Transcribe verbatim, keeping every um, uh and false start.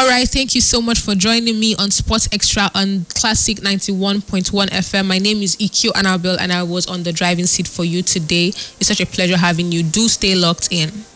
All right, thank you so much for joining me on Sports Extra on Classic ninety-one point one F M. My name is E Q Annabelle, and I was on the driving seat for you today. It's such a pleasure having you. Do stay locked in.